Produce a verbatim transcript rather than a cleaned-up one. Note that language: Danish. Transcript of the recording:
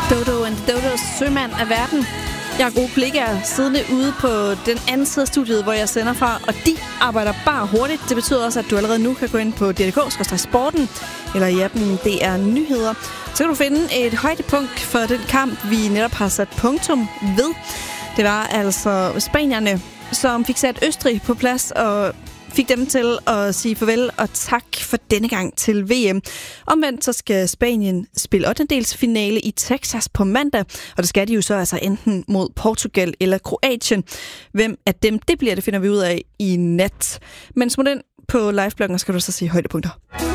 Dodo and Dodos sømand af verden. Jeg har gode kollegaer siddende ude på den anden side af studiet, hvor jeg sender fra, og de arbejder bare hurtigt. Det betyder også, at du allerede nu kan gå ind på D R K skråstreg sporten, eller i appen D R Nyheder. Så kan du finde et højdepunkt for den kamp, vi netop har sat punktum ved. Det var altså spanierne, som fik sat Østrig på plads og fik dem til at sige farvel og tak for denne gang til V M. Omvendt så skal Spanien spille ottendedelsfinale i Texas på mandag, og det skal de jo så altså enten mod Portugal eller Kroatien. Hvem af dem det bliver, det finder vi ud af i nat. Men smut ind på livebloggen, skal du så sige højdepunkter.